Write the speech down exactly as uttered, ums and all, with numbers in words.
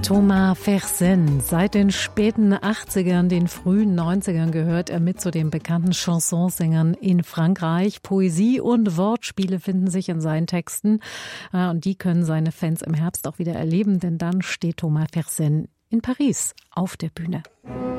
Thomas Fersen. Seit den späten achtzigern, den frühen neunzigern gehört er mit zu den bekannten Chansonsängern in Frankreich. Poesie und Wortspiele finden sich in seinen Texten und die können seine Fans im Herbst auch wieder erleben, denn dann steht Thomas Fersen in Paris auf der Bühne.